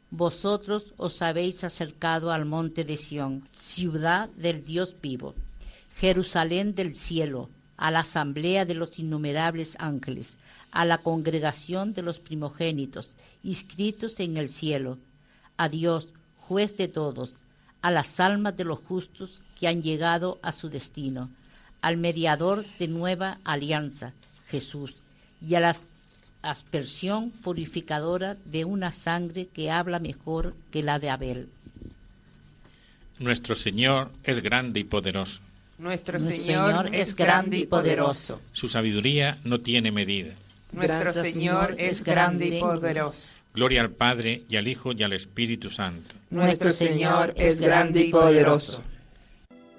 Vosotros os habéis acercado al monte de Sión, ciudad del Dios vivo, Jerusalén del cielo, a la asamblea de los innumerables ángeles, a la congregación de los primogénitos, inscritos en el cielo, a Dios, juez de todos, a las almas de los justos que han llegado a su destino, al mediador de nueva alianza, Jesús, y a la aspersión purificadora de una sangre que habla mejor que la de Abel. Nuestro Señor es grande y poderoso. Nuestro Señor es grande y poderoso. Su sabiduría no tiene medida. Nuestro Señor es grande y poderoso. Gloria al Padre, y al Hijo, y al Espíritu Santo. Nuestro Señor es grande y poderoso.